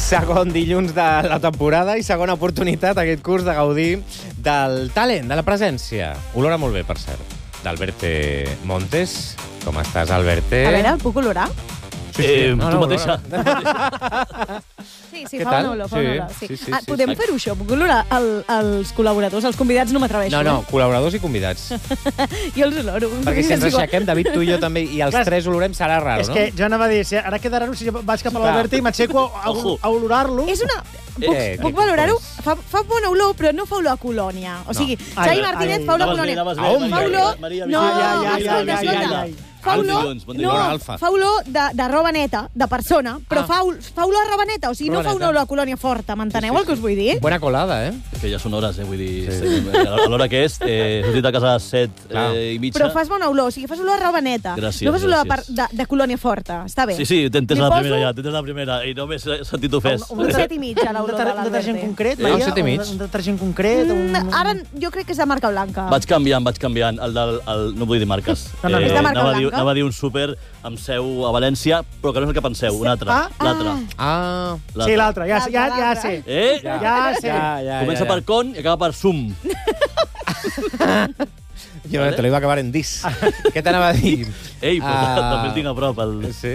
Segon dilluns de la temporada i segona oportunitat aquest curs de gaudir del talent, de la presència. Olora molt bé, per cert. D'Alberte Montes. Com estàs, Alberto? A veure, el puc olorar? Tu mateixa. Sí, fa una olor, sí. Podem fer-ho, això? Puc olorar els col·laboradors? Els convidats no m'atreveixo. No, col·laboradors i convidats. Jo els oloro. Perquè si ens aixequem, David, tu i jo també, i els tres olorem, serà raro, no? És que jo anava a dir, ara quedarà si jo vaig cap a l'Alberto i m'aixeco a olorar-lo. És una... Puc valorar-ho? Fa bona olor, però no fa olor a colònia. O sigui, Xavi Martínez fa olor a colònia. Fa olor... No, fa olor de roba neta, de persona, però fa olor a roba neta, o sigui, no fa una olor a colònia forta, m'enteneu el que us vull dir? Buena colada, Que ja són hores, vull dir, a l'hora que és, he sortit a casa a 7 i mitja. Però fas bona olor, o sigui, fas olor a roba neta. Gràcies, no fas olor de colònia forta, està bé. Sí, t'entens la primera, i només he sentit ho fes. Un 7 i mitja, l'olor de l'Alberto. Un detergent concret, Maria? Un 7 i mig. Un detergent concret? Ara jo crec que és de marca blanca. Vaig canviant, no vull dir marques. És de marca blanca. Anava a dir un súper amb seu a València, però que no és el que penseu, un altre. L'altre. Sí, l'altre, ja sé. Ja sé. Comença per con i acaba per sum. Jo te lo iba a acabar en dis. Què t'anava a dir? Ei, però també el tinc a prop. Sí.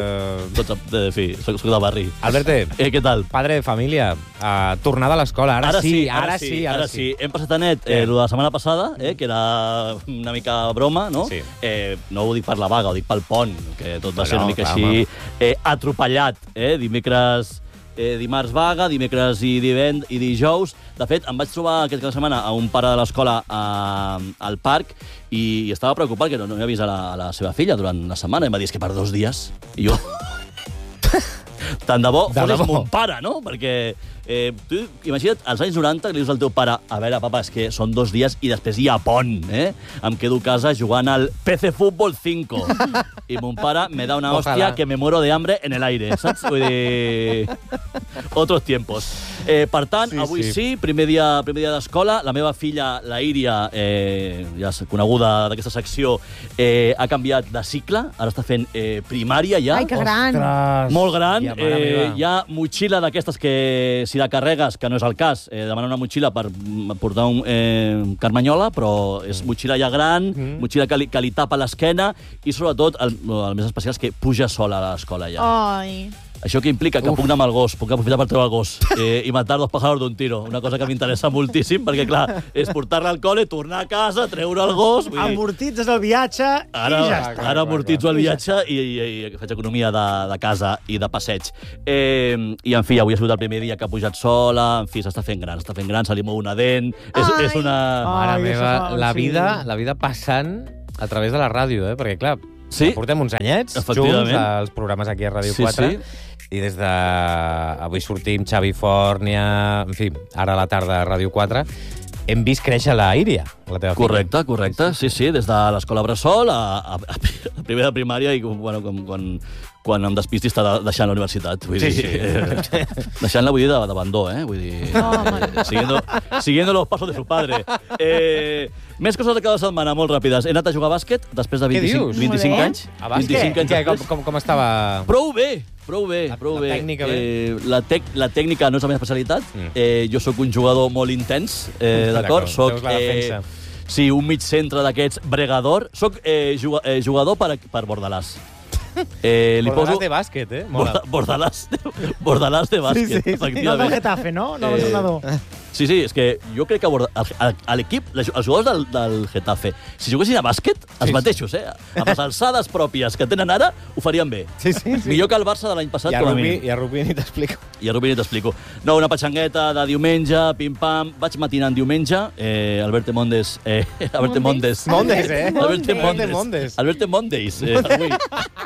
En fi, soc de barri. Alberto. Què tal? Padre de família. Tornada a l'escola. Ara sí. Hem passat a net lo de la setmana passada, que era una mica broma, no? Sí. No ho dic per la vaga, ho dic pel pont, que tot va ser una mica així atropellat. Dimarts vaga, dimecres i dijous. De fet, em vaig trobar aquest cap de setmana a un pare de l'escola al parc i estava preocupat que no havia vist a la seva filla durant la setmana. Em va dir, és que per 2 dies. I jo... Tant de bo fos mon pare, no? Perquè tu imagina't, als anys 90, que li dius al teu pare, a veure, papa, és que són 2 dies i després hi ha pont, Em quedo a casa jugant al PC Fútbol 5. I mon pare me da una hòstia que me muero de hambre en el aire, saps? Vull dir... Otros tiempos. Per tant, avui sí, primer dia d'escola. La meva filla, la Íria, ja coneguda d'aquesta secció, ha canviat de cicle. Ara està fent primària ja. Ai, que gran. Molt gran. Hi ha motxilla d'aquestes que, si la carregues, que no és el cas, demana una motxilla per portar un carmanyola, però és motxilla ja gran, motxilla que li tapa l'esquena i, sobretot, el més especial és que puja sola a l'escola ja. Ai... Això que implica que puc anar amb el gos, puc aprofitar per treure el gos i matar 2 pájaros d'un tiro. Una cosa que m'interessa moltíssim, perquè, clar, és portar-la al col·le, tornar a casa, treure el gos... Amortitzes el viatge i ja està. Ara amortitzo el viatge i faig economia de casa i de passeig. I, en fi, avui ha sigut el primer dia que ha pujat sola, en fi, s'està fent gran, se li mou una dent... És una... Mare meva, la vida passant a través de la ràdio, perquè, clar, portem uns anyets junts als programes aquí a Ràdio 4, i des de... Avui sortim Xavi Fòrnia, en fi, ara a la tarda a Ràdio 4, hem vist créixer la Íria, la teva filla. Correcte. Sí, des de l'escola Bressol a primer de primària i quan em despisti està deixant la universitat. Vull dir, deixant-la, vull dir, d'abandó, Vull dir, siguiendo los pasos de su padre. Més coses de cada setmana, molt ràpides. He anat a jugar a bàsquet després de 25 anys. A bàsquet? Com estava? Prou bé. La tècnica bé? La tècnica no és la meva especialitat. Jo sóc un jugador molt intens, d'acord? Soc un mig centre d'aquests bregador. Soc jugador per Bordalàs. Bordalàs de bàsquet, Bordalàs de bàsquet, efectivament. No del Getafe, no? No del sonador. Sí, és que jo crec que a l'equip, els jugadors del Getafe, si juguessin a bàsquet, els mateixos, amb les alçades pròpies que tenen ara, ho farien bé. Millor que el Barça de l'any passat, com a mínim. I a rugby ni t'explico. No, una patxangueta de diumenge, pim-pam, vaig matinant diumenge, Alberto Mondes, avui.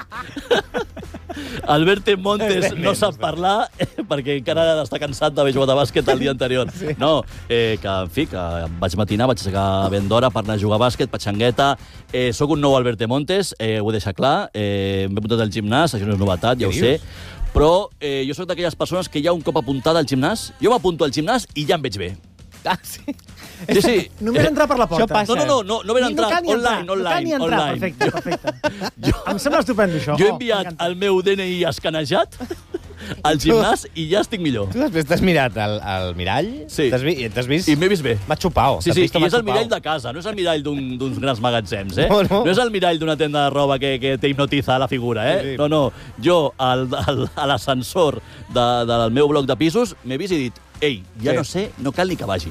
Alberto Montes no sap parlar perquè encara està cansat d'haver jugat a bàsquet el dia anterior. No, que, en fi, que vaig matinar, vaig aixecar ben d'hora per anar a jugar a bàsquet, patxangueta. Soc un nou Alberto Montes, ho he deixat clar. M'he apuntat al gimnàs, això no és novetat, ja ho sé. Però jo soc d'aquelles persones que ja un cop apuntada al gimnàs, jo m'apunto al gimnàs i ja em veig bé. Sí. Només entrar per la porta. No vam entrar. Online. No cal ni entrar, perfecte. Em sembla estupendo, això. Jo he enviat el meu DNI escanejat al gimnàs i ja estic millor. Tu després t'has mirat al mirall? Sí. T'has vist? I m'he vist bé. M'ha xupau. Sí, i és el mirall de casa, no és el mirall d'uns grans magatzems, eh? No és el mirall d'una tenda de roba que te hipnotiza la figura, eh? No. Jo, a l'ascensor del meu bloc de pisos, m'he vist i dit, ei, ja no sé, no cal ni que vagi.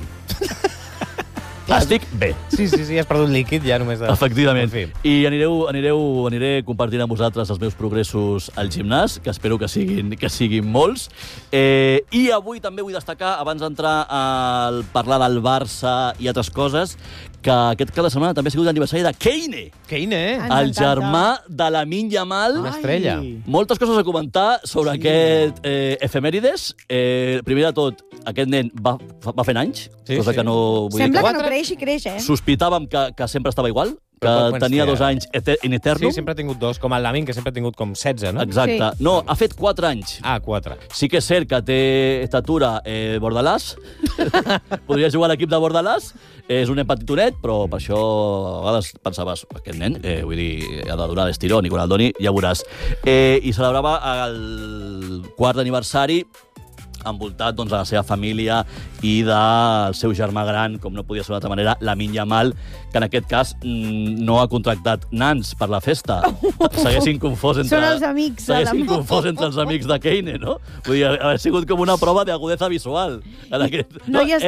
Estic bé. Sí, has perdut líquid ja només de... Efectivament. I aniré compartint amb vosaltres els meus progressos al gimnàs, que espero que siguin molts. I avui també vull destacar, abans d'entrar a parlar del Barça i altres coses, que aquest cap de setmana també ha sigut l'aniversari de Keine. Keine, el germà de Lamine Yamal. Una estrella. Moltes coses a comentar sobre aquest efemèrides. Primer de tot, aquest nen va fent anys, cosa que no... Sembla que no creix i creix, eh? Sospitàvem que sempre estava igual, que tenia 2 anys in eternum. Sí, sempre ha tingut 2, com el Lamine, que sempre ha tingut com 16, no? Exacte. Sí. No, ha fet 4 anys. 4. Sí que és cert que té estatura bordalàs. Podria jugar a l'equip de Bordalàs. És un nen petitonet, però per això a vegades pensaves, aquest nen, vull dir, ha de donar d'estirón, i quan el doni ja veuràs. I celebrava el 4º aniversari envoltat de la seva família i del seu germà gran, com no podia ser d'una altra manera, Lamine Yamal, que en aquest cas no ha contractat nans per la festa. S'haguessin confós entre... Són els amics. S'haguessin confós entre els amics de Keine, no? Vull dir, ha sigut com una prova d'agudesa visual. Noies...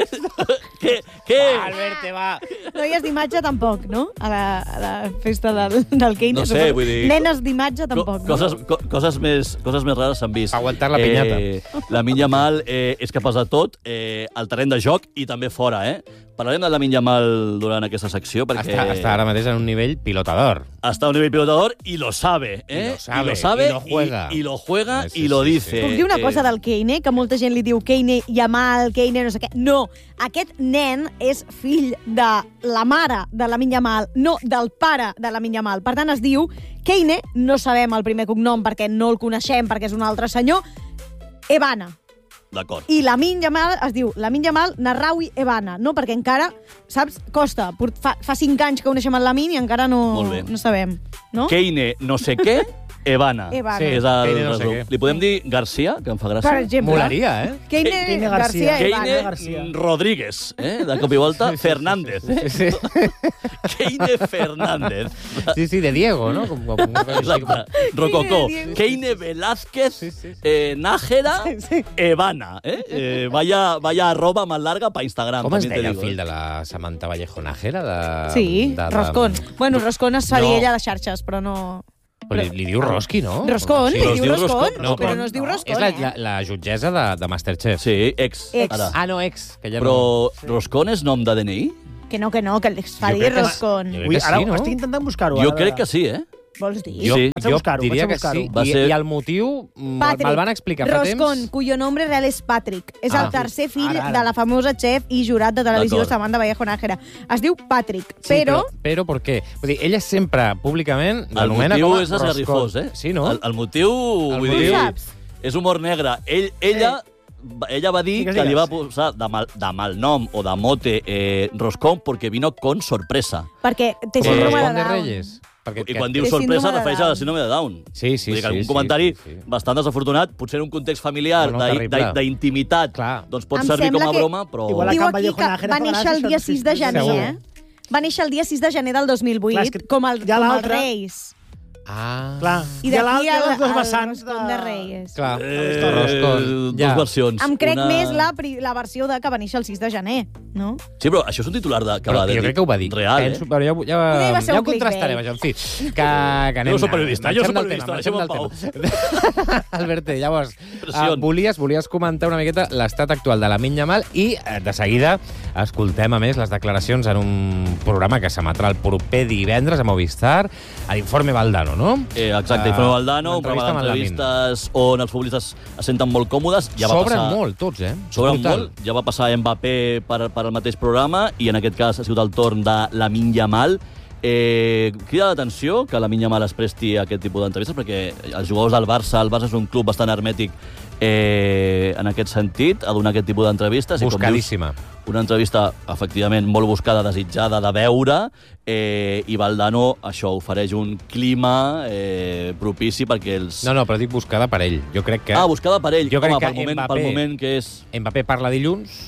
Què? Albert, va. Noies d'imatge tampoc, no? A la festa del Keine. No sé, vull dir... Nenes d'imatge tampoc, no? Coses més rares s'han vist. Aguantar la pinyata. Lamine Yamal és capaç de tot, al terreny de joc i també fora, Parlarem de Lamine Yamal durant aquesta secció perquè... Està ara mateix en un nivell pilotador. Està a un nivell pilotador i lo sabe, I lo sabe, y lo juega. I lo juega i lo dice. Puc dir una cosa del Keine? Que molta gent li diu Keine, Yamal, Keine, no sé què. No, aquest nen és fill de la mare de Lamine Yamal, no del pare de Lamine Yamal. Per tant, es diu Keine, no sabem el primer cognom perquè no el coneixem, perquè és un altre senyor, Ebana. D'acord. I Lamine Yamal es diu Lamine Yamal Narraoui Ebana, no? Perquè encara, saps, costa. Fa 5 anys que coneixem el Lamine i encara no sabem, no? Keine no sé què, Ebana. Sí, és el resum. Li podem dir Garcia, que em fa gràcia? Per exemple. Molaria, Keine Garcia Ebana. Keine Rodríguez, de cop i volta, Fernández. Sí. Keine Fernández. Sí, de Diego, no? Exacte. Rococó. Keine Velázquez, Nájera, Ebana. Vaya arroba más larga para Instagram. Com es deia el fill de la Samantha Vallejo Nájera? Sí, Roscón. Bueno, Roscón es fa dir ella a les xarxes, però no... Però li diu Roski, no? Roscón, li diu Roscón, però no es diu Roscón, És la jutgessa de Masterchef. Sí, ex. No, ex. Però Roscón és nom de DNI? Que no, que li fa dir Roscón. Ara estic intentant buscar-ho. Jo crec que sí, Vols dir? Jo diria que sí. I el motiu me'l van explicar fa temps. Roscón, cuyo nombre real és Patrick. És el tercer fill de la famosa chef i jurat de televisió Samantha Vallejo Nájera. Es diu Patrick, però... Però per què? Vull dir, ella sempre públicament l'anomena com a Roscón. El motiu és esgarrifós, Sí, no? El motiu... Vull dir, és humor negre. Ella va dir que li va posar de malnom o de mote Roscón perquè vino con sorpresa. Perquè té síndrome de Down. Reyes. I quan diu sorpresa refereix a la síndrome de Down. Sí. Vull dir que algun comentari bastant desafortunat, potser en un context familiar, d'intimitat, doncs pot servir com a broma, però... Diu aquí que va néixer el dia 6 de gener, Va néixer el dia 6 de gener del 2008, com els Reis. Clar. I d'aquí els dos vessants de Reis. Clar, dos versions. Em crec més la versió de que va néixer el 6 de gener, no? Sí, però això és un titular que va dir. Jo crec que ho va dir. Real, Però ja ho contrastarem, això. En fi, que anem... Jo soc periodista, deixem en pau. Albert, llavors, volies comentar una miqueta l'estat actual de Lamine Yamal i, de seguida, escoltem, a més, les declaracions en un programa que s'emetrà el proper divendres a Movistar, a l'Informe Valdano, no? Exacte, Informe Valdano, un programa d'entrevistes on els futbolistes es senten molt còmodes. Sobren molt, tots, Sobren molt. Ja va passar Mbappé per el mateix programa i en aquest cas ha sigut el torn de Lamine Yamal. Crida l'atenció que la Lamine Yamal es presti a aquest tipus d'entrevistes, perquè els jugadors del Barça, el Barça és un club bastant hermètic en aquest sentit, a donar aquest tipus d'entrevistes. Buscadíssima. Una entrevista, efectivament, molt buscada, desitjada de veure, i Valdano, això, ofereix un clima propici perquè els... No, però dic buscada per ell. Jo crec que... buscada per ell. Jo crec que pel moment que és... Mbappé parla dilluns,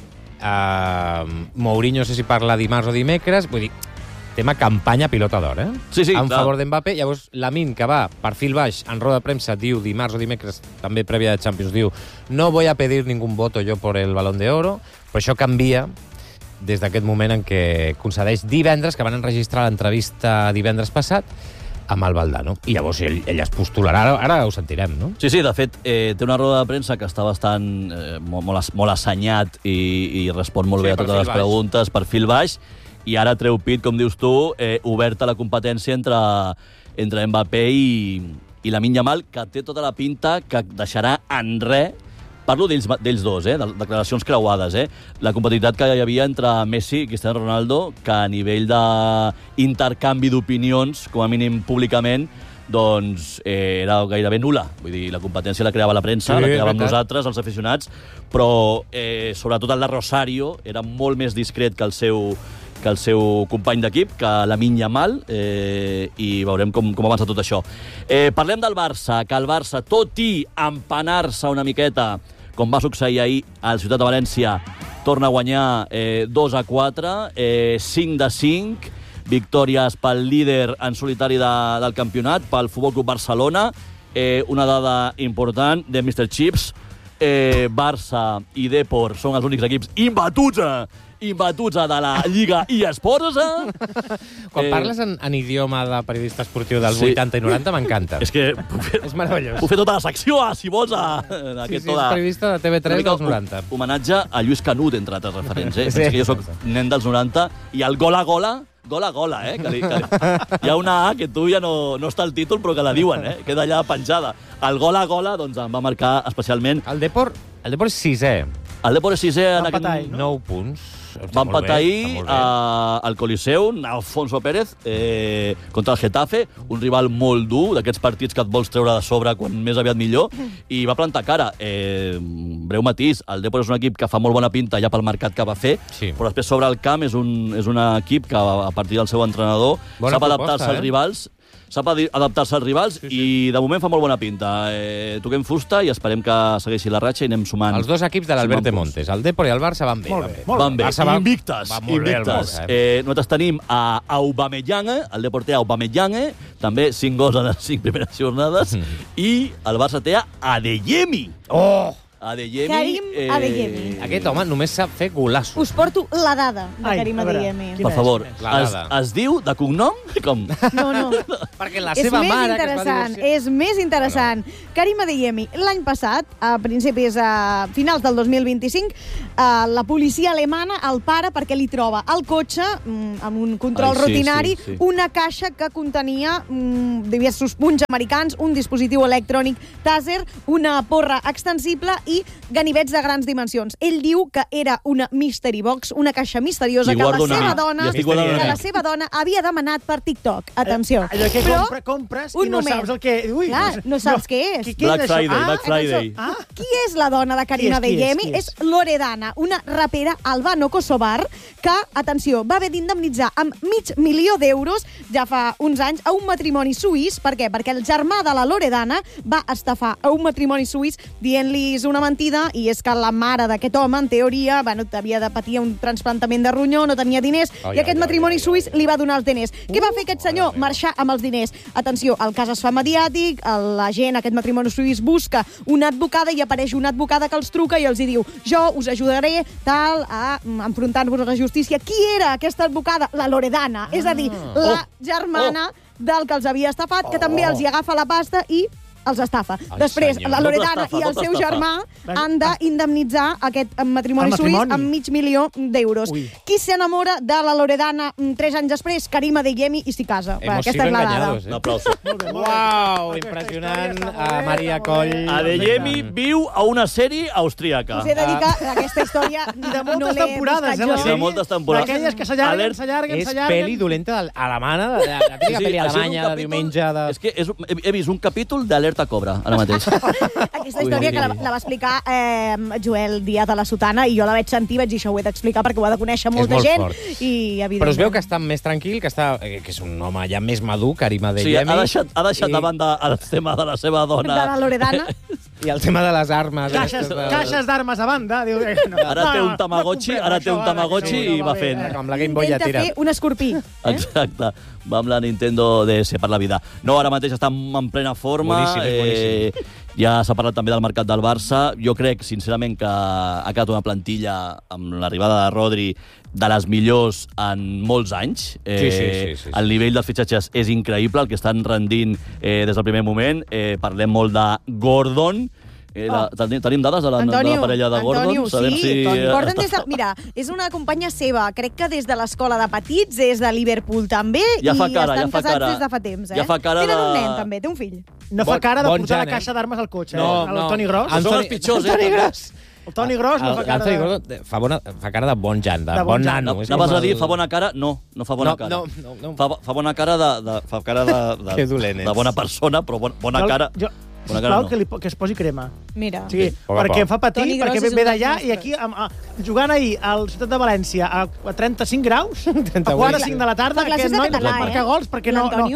Mourinho no sé si parla dimarts o dimecres, vull dir, tema campanya pilota d'or, Sí, en favor d'Mbappé. Llavors, Lamine, que va perfil baix, en roda de premsa, diu, dimarts o dimecres, també prèvia de Champions, diu, no voy a pedir ningún voto yo por el Balón de Oro, però això canvia des d'aquest moment en què concedeix divendres, que van enregistrar l'entrevista divendres passat, amb el Valdano. I llavors ell es postularà, ara ho sentirem, no? Sí, de fet, té una roda de premsa que està bastant molt assenyat i respon molt bé a totes les preguntes, perfil baix, i ara treu pit, com dius tu, oberta la competència entre Mbappé i Lamine Yamal, que té tota la pinta que deixarà en res. Parlo d'ells dos, de declaracions creuades, la competitivitat que hi havia entre Messi i Cristiano Ronaldo, que a nivell d'intercanvi d'opinions, com a mínim públicament, doncs era gairebé nul·la. Vull dir, la competència la creava la premsa, la creàvem nosaltres, els aficionats, però sobretot el de Rosario era molt més discret que el seu company d'equip, que Lamine Yamal, i veurem com avança tot això. Parlem del Barça, que el Barça, tot i empanar-se una miqueta, com va succeir ahir al Ciutat de València, torna a guanyar 2-4, 5-5, victòries pel líder en solitari del campionat, pel Futbol Club Barcelona. Una dada important de Mr. Chips, Barça i Depor són els únics equips imbatuts de la Lliga eSports. Quan parles en idioma de periodista esportiu dels 80 i 90, m'encanta. És que és meravellós. Puc fer tota la secció, si vols. És periodista de TV3 dels 90. Homenatge a Lluís Canut, entre altres referents. Pensa que jo soc nen dels 90, i el gol a gola, que hi ha una A que tu ja no està al títol, però que la diuen, queda allà penjada. El gol a gola, doncs, em va marcar especialment... El Depor és sisè. El Depor és sisè en aquest... 9 punts. Va empatar ahir al Coliseu, Alfonso Pérez, contra el Getafe, un rival molt dur, d'aquests partits que et vols treure de sobre quan més aviat millor, i va plantar cara. Breu matís, el Depor és un equip que fa molt bona pinta ja pel mercat que va fer, però després sobre el camp és un equip que, a partir del seu entrenador, sap adaptar-se als rivals, i de moment fa molt bona pinta. Toquem fusta i esperem que segueixi la ratxa i anem sumant. Els dos equips de l'Albert de Montes, el Depor i el Barça, van bé. Van bé. Invictes. Nosaltres tenim a Aubameyang, el Depor té a Aubameyang, també 5 gols en les 5 primeres jornades, i el Barça té a Adeyemi. Karim Adeyemi. Aquest home només sap fer golassos. Us porto la dada de Karim Adeyemi. Per favor, es diu de cognom? Com? No. Perquè la seva mare... És més interessant. Karim Adeyemi, l'any passat, a finals del 2025, la policia alemana el para perquè li troba al cotxe, amb un control rutinari, una caixa que contenia diversos punys americans, un dispositiu electrònic Taser, una porra extensible i ganivets de grans dimensions. Ell diu que era una mystery box, una caixa misteriosa que la seva dona havia demanat per TikTok. Atenció. Allò que compres i no saps el que... Clar, no saps què és. Black Friday. Qui és la dona de Karim Adeyemi? És Loredana, una rapera albano-kosovar que, atenció, va haver d'indemnitzar amb $500,000 ja fa uns anys a un matrimoni suís. Per què? Perquè el germà de la Loredana va estafar a un matrimoni suís dient-li una mentida, i és que la mare d'aquest home, en teoria, havia de patir un trasplantament de ronyó, no tenia diners, i aquest matrimoni suís li va donar els diners. Què va fer aquest senyor? Marxar amb els diners. Atenció, el cas es fa mediàtic, la gent, aquest matrimoni suís, busca una advocada i apareix una advocada que els truca i els diu, jo us ajudaré a enfrontar-vos a la justícia. Qui era aquesta advocada? La Loredana, és a dir, la germana del que els havia estafat, que també els hi agafa la pasta i els estafa. Després, la Loredana i el seu germà han d'indemnitzar aquest matrimoni suís amb $500,000 d'euros. Qui s'enamora de la Loredana 3 anys després? Karima Adeyemi i s'hi casa. Aquesta és la dada. Un aplauso. Uau, impressionant. Maria Coll. Adeyemi viu a una sèrie austríaca. Us he dedicat a aquesta història. De moltes temporades, de moltes temporades. D'aquelles que s'allarguen, s'allarguen. És pel·li dolenta alemana, la típica pel·li alemanya de diumenge. És que he vist un capítol d'Alerta Cobra, ara mateix. Aquesta història que la va explicar Joel Díaz de la Sotana, i jo la vaig sentir, vaig dir, això ho he d'explicar perquè ho ha de conèixer molta gent. Però es veu que està més tranquil, que és un home ja més madur, Karima Adeyemi. Sí, ha deixat de banda el tema de la seva dona. De la Loredana. I el tema de les armes. Caixes d'armes a banda. Ara té un Tamagotchi i va fent. Com la Game Boy ja tira. Intenta fer un escorpí. Exacte. Va amb la Nintendo DS per la vida. No, ara mateix està en plena forma. Boníssim. Ja s'ha parlat també del mercat del Barça. Jo crec, sincerament, que ha quedat una plantilla amb l'arribada de Rodri de les millors en molts anys. Sí. El nivell dels fitxatges és increïble, el que estan rendint des del primer moment. Parlem molt de Gordon. Tenim dades de la parella de Gordon? Sí. Gordon mira, és una companya seva, crec que des de l'escola de petits, és de Liverpool també, i estan casats des de fa temps. Tenen un nen també, té un fill. No fa cara de portar la caixa d'armes al cotxe, el Toni Gross. Són els pitjors, El Toni Gross no fa cara de... fa cara de bon jan, de bon nano. Anaves a dir, fa bona cara? No fa bona cara. Fa bona cara de bona persona, però bona cara... Sisplau, que es posi crema. Mira. Sí, perquè em fa patir, perquè ve d'allà i aquí, jugant ahir al Ciutat de València a 35 graus, a 4-5 de la tarda, aquest noi no pot marcar gols perquè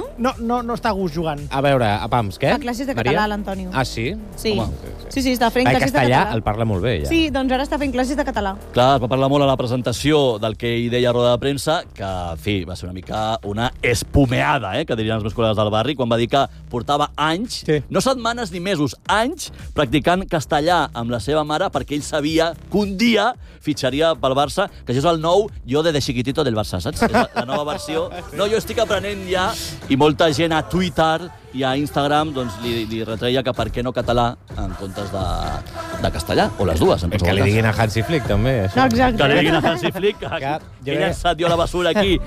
no està a gust jugant. A veure, a Pams, què? Fa classes de català, l'Antonio. Ah, sí? Sí, està fent classes de català. Castellà el parla molt bé, ja. Sí, doncs ara està fent classes de català. Clar, es va parlar molt a la presentació del que hi deia a roda de premsa, que, en fi, va ser una mica una espumeada, que dirien els meus col·legues del barri, quan va dir que portava anys, no setmanes ni mesos, anys, practicant castellà amb la seva mare perquè ell sabia que un dia fitxaria pel Barça, que això és el nou jo de chiquitito del Barça, saps? És la nova versió. No, jo estic aprenent ja, i molta gent a Twitter i a Instagram doncs, li retreia que per què no català en comptes de castellà, o les dues. Que li diguin a Hansi Flick, també. No, exacte. Que li diguin a Hansi Flick, que he llançat jo a la basura aquí.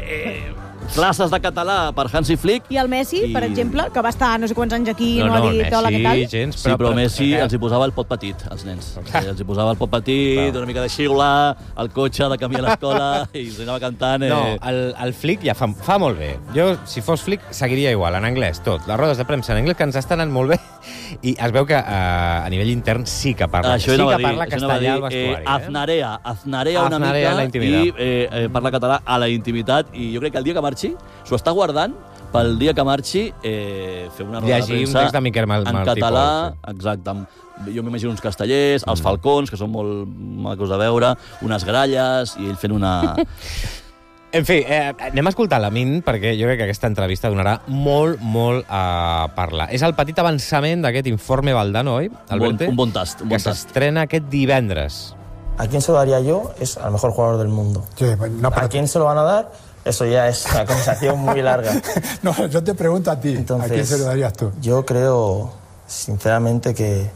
Classes de català per Hansi Flick. I el Messi, per exemple, que va estar no sé quants anys aquí i no ha dit hola, què tal? Sí, però Messi els hi posava el pot petit, als nens. Els hi posava el pot petit, una mica de xiula, el cotxe de camí a l'escola, i s'anava cantant. No, el Flick ja fa molt bé. Jo, si fos Flick, seguiria igual, en anglès, tot. Les rodes de premsa en anglès, que ens estan anant molt bé. I es veu que a nivell intern sí que parla. Sí que parla castellà al vestuari. Aznarea una mica i parla català a la intimitat. I jo crec que el dia que marxi, s'ho està guardant pel dia que marxi fer una roda de premsa en català. Exacte. Jo m'imagino uns castellers, els falcons, que són molt macos de veure, unes gralles, i ell fent una... En fi, anem a escoltar l'Amin, perquè jo crec que aquesta entrevista donarà molt a parlar. És el petit avançament d'aquest informe Valdano, oi, Alberto? Un bon tast. Que s'estrena aquest divendres. ¿A quién se lo daría yo? Es al mejor jugador del mundo. Sí, no, ¿A quién se lo van a dar? Eso ya es una conversación muy larga. No, yo te pregunto a ti. Entonces, ¿a quién se lo darías tú? Yo creo, sinceramente, que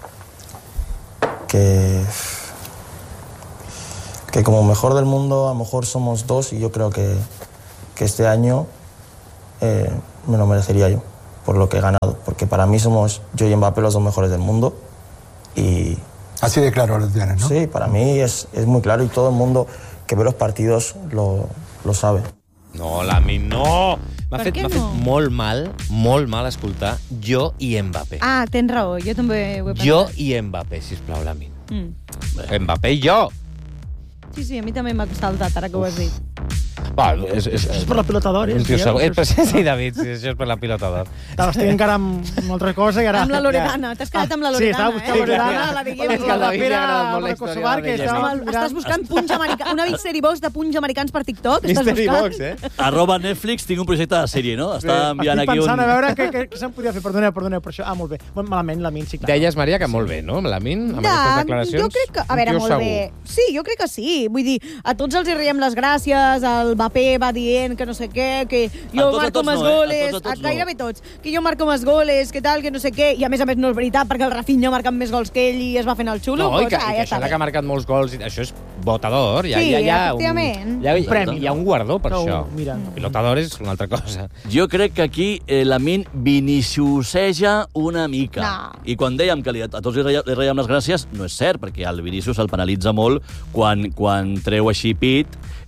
como mejor del mundo, a lo mejor somos dos, y yo creo que este año me lo merecería yo, por lo que he ganado. Porque para mí somos yo y Mbappé los dos mejores del mundo. Y así de claro lo tienes, ¿no? Sí, para mí es muy claro, y todo el mundo que ve los partidos lo sabe. No, Lamin, no! M'ha fet molt mal escoltar jo i Mbappé. Ah, tens raó, jo també ho he pensat. Jo i Mbappé, sisplau, Lamin. Mbappé i jo! Sí, a mi també m'ha saltat, ara que ho has dit. Va, és per la pilota d'or. Sí, David, això és per la pilota d'or. Estic encara amb altra cosa i ara... Amb la Loredana, t'has quedat amb la Loredana. Sí, estava buscant la Loredana, la Diguem. Estàs buscant punys americans, una mystery box de punys americans per TikTok? Mystery box, @ Netflix, tinc un projecte de sèrie, no? Està enviant aquí un... Estic pensant a veure què se'n podia fer. Perdoneu per això. Ah, molt bé. Malament, l'Amin, sí, clar. Deies, Maria, que molt bé, no? L'Amin, amb aquestes declaracions? Jo crec que... A veure, molt bé. Sí, jo crec que sí. Vull dir, a tots els hi riem les gràcies, al Mbappé va dient que no sé què, que jo marco més goles, gairebé tots, que jo marco més goles, que tal, que no sé què, i a més no és veritat, perquè el Rafinha ha marcat més gols que ell i es va fent el xulo. No, i que això que ha marcat molts gols, això és botador. Sí, efectivament. Hi ha un guardó per això. Pilotador és una altra cosa. Jo crec que aquí Lamine viniciuseja una mica. I quan dèiem que a tots li reiem les gràcies, no és cert, perquè el Vinícius el penalitza molt quan treu així pit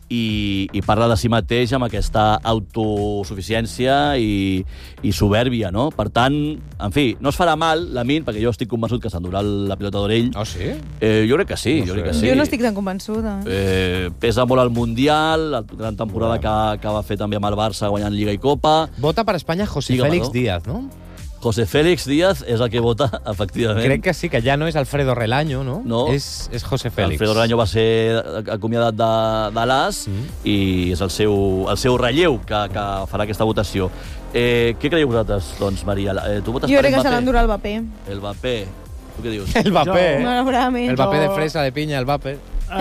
i parla de si mateix amb aquesta autosuficiència i soberbia, no? Per tant, en fi, no es farà mal, Lamine, perquè jo estic convençut que s'endurà la pilota d'orell. Ah, sí? Jo crec que sí, Jo no estic tan convençuda. Pesa molt al Mundial, la gran temporada que va fer també amb el Barça guanyant Lliga i Copa. Vota per Espanya José Félix Díaz, no? José Félix Díaz és el que vota, efectivament. Crec que sí, que ja no és Alfredo Relaño, no? No. És José Félix. Alfredo Relaño va ser acomiadat de l'AS i és el seu relleu que farà aquesta votació. Què creieu vosaltres, doncs, Maria? Tu votes per Mbappé? Jo crec que se l'endurà el Mbappé. El Mbappé. Tu què dius? El Mbappé. Malauradament. El Mbappé de fresa, de pinya, el Mbappé.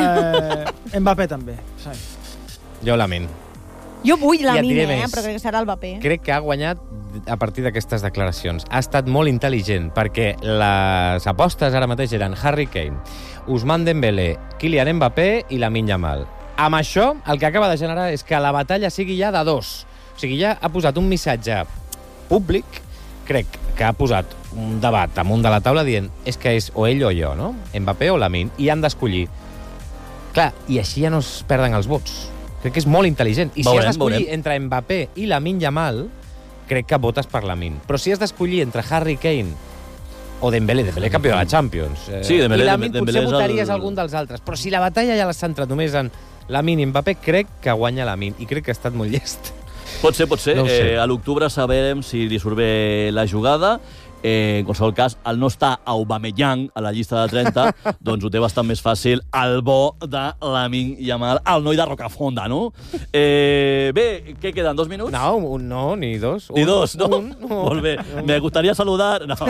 Mbappé també. Jo Lamine. Jo vull Lamine, però crec que serà el Mbappé. Crec que ha guanyat a partir d'aquestes declaracions. Ha estat molt intel·ligent, perquè les apostes ara mateix eren Harry Kane, Ousmane Dembélé, Kylian Mbappé i Lamine Yamal. Amb això, el que acaba de generar és que la batalla sigui ja de dos. O sigui, ja ha posat un missatge públic, crec que ha posat un debat amunt de la taula dient és que és o ell o jo, no? Mbappé o Lamine, i han d'escollir. Clar, i així ja no es perden els vots. Crec que és molt intel·ligent. I si has d'escollir entre Mbappé i Lamine Yamal, crec que votes per Lamine. Però si has d'escollir entre Harry Kane o Dembélé campió de la Champions, sí, i Lamine potser votaries algun dels altres. Però si la batalla ja l'has centrat només en Lamine i Mbappé, crec que guanya Lamine. I crec que ha estat molt llest. Pot ser. No a l'octubre sabrem si li surt bé la jugada. En qualsevol cas, al no estar Aubameyang a la llista de 30, doncs ho té bastant més fàcil el bo de Lamine Yamal, el noi de Rocafonda, no? Bé, què queden, 2 minuts? No, ni dos. Ni dos, no? Molt bé. Me gustaría saludar... No.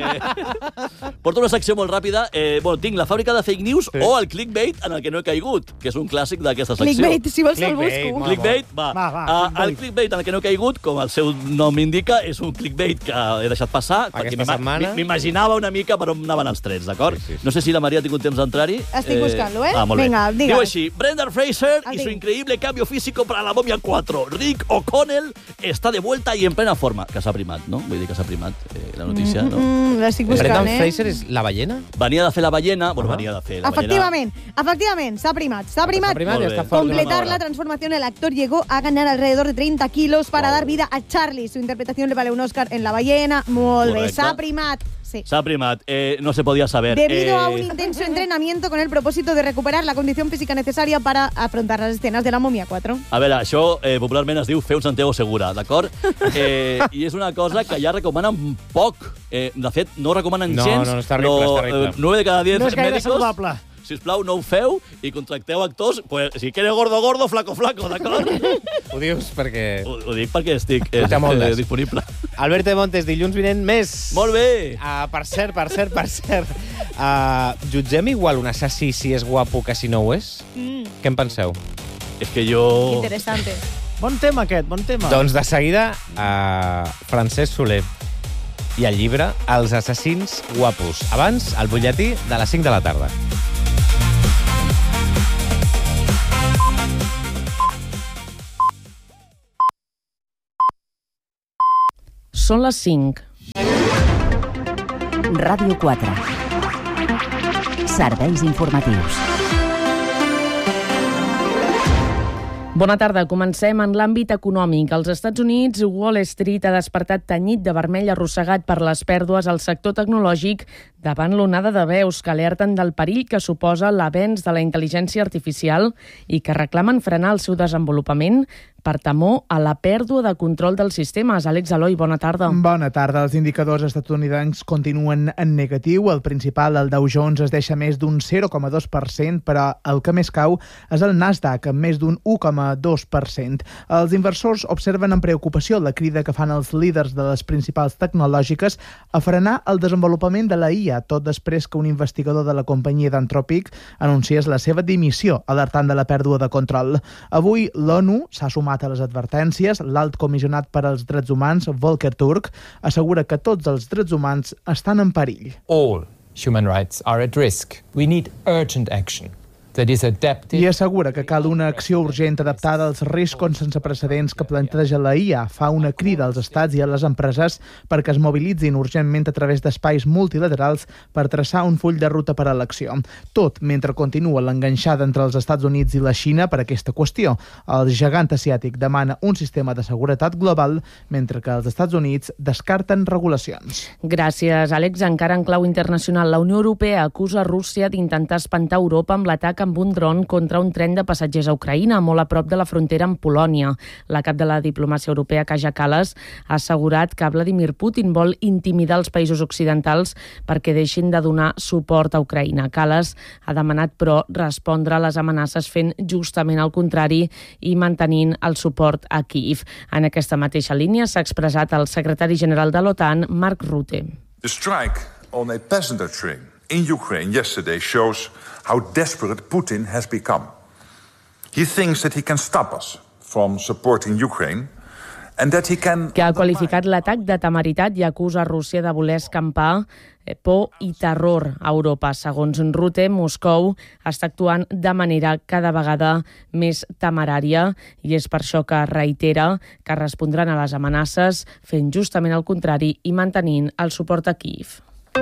Porto una secció molt ràpida. Tinc la fàbrica de fake news o el clickbait en el que no he caigut, que és un clàssic d'aquesta secció. Clickbait, si vols el busco. Clickbait, va. El clickbait en el que no he caigut, com el seu nom indica, és un clickbait que he deixat passar, aquesta setmana. M'imaginava una mica per on anaven els trets, d'acord? Sí. No sé si la Maria ha tingut temps d'entrar-hi. Estic buscant-lo, Molt Vinga, bé. Diu així, Brendan Fraser y su increíble cambio físico para la momia 4. Rick O'Connell está de vuelta y en plena forma. Que s'ha primat, no? Vull dir que s'ha primat la notícia, no? L'estic buscant, Brendan Fraser és la ballena? Venia de fer la ballena. Venia de fer la ballena. Efectivament, s'ha primat. Completar la transformación, el actor llegó a ganar alrededor de 30 kilos para dar vida a Charlie. Su interpretación le vale un Oscar en La ballena. Molt bé, s'ha primat. Sí. S'ha primat. No se podía saber. Debido a un intenso entrenamiento con el propósito de recuperar la condición física necesaria para afrontar las escenas de la Momia 4. A veure, això popularment es diu fer un Santiago Segura, d'acord? I és una cosa que ja recomanen poc. De fet, no recomanen gens. No, està terrible. 9 de cada 10 no és gaire médicos... saludable. Sisplau, no ho feu i contracteu actors. Pues, si quieres gordo, flaco, d'acord? Ho dius perquè... Ho dic perquè estic disponible. Albert de Montes, dilluns vinent més. Molt bé. Per cert. Jutgem igual un assassí si és guapo que si no ho és? Què en penseu? És que jo... Interessante. Bon tema aquest, bon tema. Doncs de seguida, Francesc Soler i el llibre Els assassins guapos. Abans, el butlletí de les 5 de la tarda. Són les 5. Ràdio 4. Serveis informatius. Bona tarda. Comencem en l'àmbit econòmic. Als Estats Units, Wall Street ha despertat tenyit de vermell arrossegat per les pèrdues al sector tecnològic davant l'onada de veus que alerten del perill que suposa l'avenç de la intel·ligència artificial i que reclamen frenar el seu desenvolupament per temor a la pèrdua de control dels sistemes. Àlex Eloi, bona tarda. Bona tarda. Els indicadors estatunidencs continuen en negatiu. El principal, el Dow Jones, es deixa més d'un 0,2%, però el que més cau és el Nasdaq, amb més d'un 1,2%. Els inversors observen amb preocupació la crida que fan els líders de les principals tecnològiques a frenar el desenvolupament de la IA, tot després que un investigador de la companyia d'Anthropic anunciés la seva dimissió, alertant de la pèrdua de control. Avui l'ONU s'ha sumat a les advertències. L'alt comissionat per als drets humans, Volker Turk, assegura que tots els drets humans estan en perill. All human rights are at risk. We need urgent action. I assegura que cal una acció urgent adaptada als riscos sense precedents que planteja la IA. Fa una crida als estats i a les empreses perquè es mobilitzin urgentment a través d'espais multilaterals per traçar un full de ruta per a l'acció. Tot mentre continua l'enganxada entre els Estats Units i la Xina per aquesta qüestió. El gegant asiàtic demana un sistema de seguretat global, mentre que els Estats Units descarten regulacions. Gràcies, Àlex. Encara en clau internacional, la Unió Europea acusa Rússia d'intentar espantar Europa amb l'atac amb un dron contra un tren de passatgers a Ucraïna, molt a prop de la frontera amb Polònia. La cap de la diplomàcia europea, Kaja Kallas, ha assegurat que Vladimir Putin vol intimidar els països occidentals perquè deixin de donar suport a Ucraïna. Kallas ha demanat, però, respondre a les amenaces fent justament el contrari i mantenint el suport a Kyiv. En aquesta mateixa línia s'ha expressat el secretari general de l'OTAN, Mark Rutte. The strike on a passenger train in Ukraine yesterday shows how desperate Putin has become. He thinks that he can stop us from supporting Ukraine and that he can... Que ha qualificat l'atac de temeritat i acusa Rússia de voler escampar por i terror a Europa. Segons Rutte, Moscou està actuant de manera cada vegada més temerària i és per això que reitera que respondran a les amenaces fent justament el contrari i mantenint el suport a Kyiv.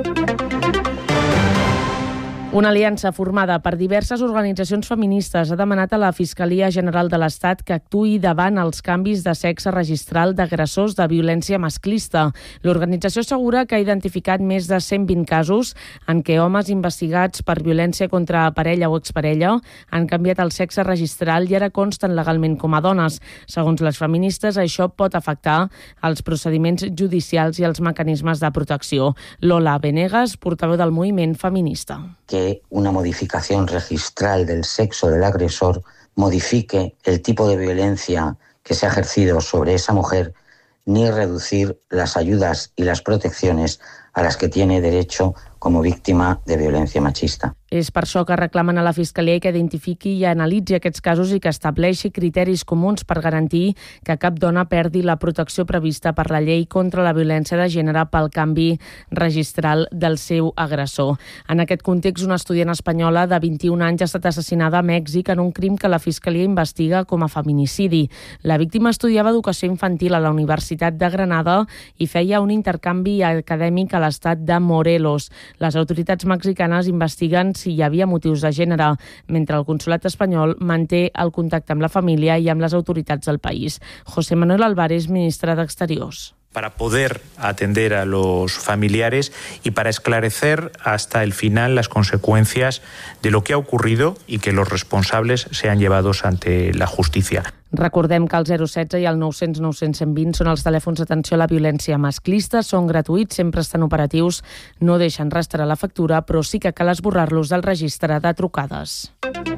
Una aliança formada per diverses organitzacions feministes ha demanat a la Fiscalia General de l'Estat que actuï davant els canvis de sexe registral d'agressors de violència masclista. L'organització assegura que ha identificat més de 120 casos en què homes investigats per violència contra parella o exparella han canviat el sexe registral i ara consten legalment com a dones. Segons les feministes, això pot afectar els procediments judicials i els mecanismes de protecció. Lola Venegas, portaveu del moviment feminista. Que una modificación registral del sexo del agresor modifique el tipo de violencia que se ha ejercido sobre esa mujer, ni reducir las ayudas y las protecciones a las que tiene derecho como víctima de violencia machista. És per això que reclamen a la Fiscalia que identifiqui i analitzi aquests casos i que estableixi criteris comuns per garantir que cap dona perdi la protecció prevista per la llei contra la violència de gènere pel canvi registral del seu agressor. En aquest context, una estudiant espanyola de 21 anys ha estat assassinada a Mèxic en un crim que la Fiscalia investiga com a feminicidi. La víctima estudiava educació infantil a la Universitat de Granada i feia un intercanvi acadèmic a l'estat de Morelos. Les autoritats mexicanes investiguen si hi havia motius de gènere, mentre el consolat espanyol manté el contacte amb la família i amb les autoritats del país. José Manuel Álvarez, ministre d'Exteriors. Para poder atender a los familiares y para esclarecer hasta el final las consecuencias de lo que ha ocurrido y que los responsables sean llevados ante la justicia. Recordem que el 016 i el 900 900 120 són els telèfons d'atenció a la violència masclista, són gratuïts, sempre estan operatius, no deixen rastrejar la factura, però sí que cal esborrar-los del registre de trucades.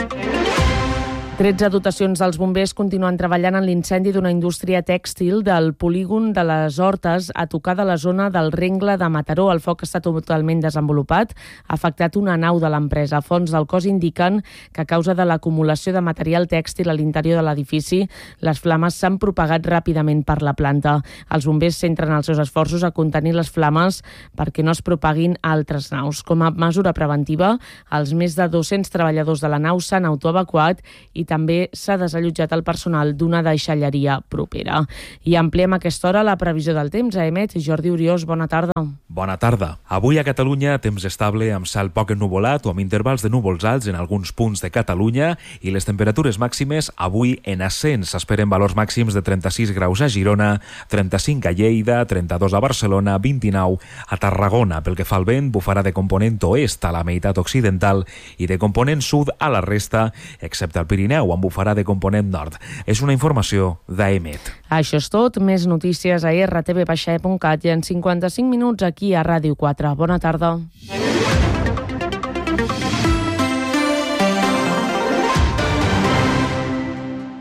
13 dotacions dels bombers continuen treballant en l'incendi d'una indústria tèxtil del polígon de les Hortes a tocar de la zona del Rengle de Mataró. El foc està totalment desenvolupat, ha afectat una nau de l'empresa. Fonts del cos indiquen que a causa de l'acumulació de material tèxtil a l'interior de l'edifici, les flames s'han propagat ràpidament per la planta. Els bombers centren els seus esforços a contenir les flames perquè no es propaguin a altres naus. Com a mesura preventiva, els més de 200 treballadors de la nau s'han autoevacuat i també s'ha desallotjat el personal d'una deixalleria propera. I ampliem a aquesta hora la previsió del temps. A EMET, Jordi Oriós, bona tarda. Bona tarda. Avui a Catalunya, temps estable amb cel poc ennuvolat o amb intervals de núvols alts en alguns punts de Catalunya i les temperatures màximes avui en ascens. S'esperen valors màxims de 36 graus a Girona, 35 a Lleida, 32 a Barcelona, 29 a Tarragona. Pel que fa al vent, bufarà de component oest a la meitat occidental i de component sud a la resta, excepte al Pirineu, o en bufarà de component nord. És una informació d'AEMET. Això és tot. Més notícies a rtv.cat i en 55 minuts aquí a Ràdio 4. Bona tarda.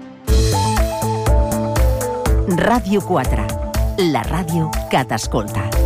Ràdio 4, la ràdio que t'escolta.